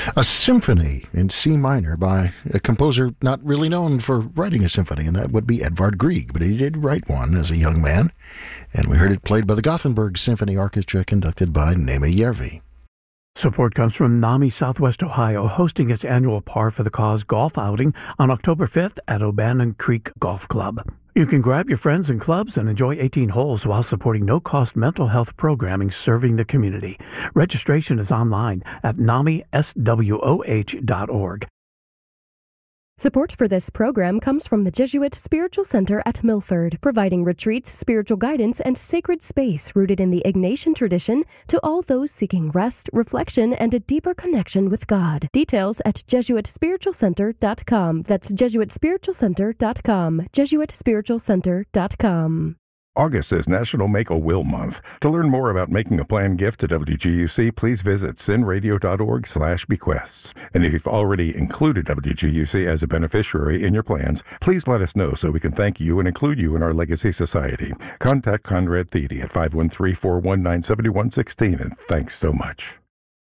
A symphony in C minor by a composer not really known for writing a symphony, and that would be Edvard Grieg, but he did write one as a young man, and we heard it played by the Gothenburg Symphony Orchestra, conducted by Nema Järvi. Support comes from NAMI Southwest Ohio, hosting its annual Par for the Cause golf outing on October 5th at O'Bannon Creek Golf Club. You can grab your friends and clubs and enjoy 18 holes while supporting no-cost mental health programming serving the community. Registration is online at namiswoh.org. Support for this program comes from the Jesuit Spiritual Center at Milford, providing retreats, spiritual guidance, and sacred space rooted in the Ignatian tradition to all those seeking rest, reflection, and a deeper connection with God. Details at JesuitSpiritualCenter.com. That's JesuitSpiritualCenter.com. JesuitSpiritualCenter.com. August is National Make-A-Will Month. To learn more about making a planned gift to WGUC, please visit sinradio.org/bequests. And if you've already included WGUC as a beneficiary in your plans, please let us know so we can thank you and include you in our Legacy Society. Contact Conrad Thiede at 513-419-7116, and thanks so much.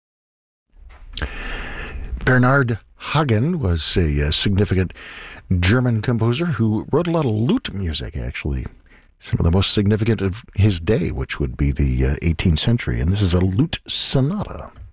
Bernhard Hagen was a significant German composer who wrote a lot of lute music, actually. Some of the most significant of his day, which would be the 18th century. And this is a lute sonata.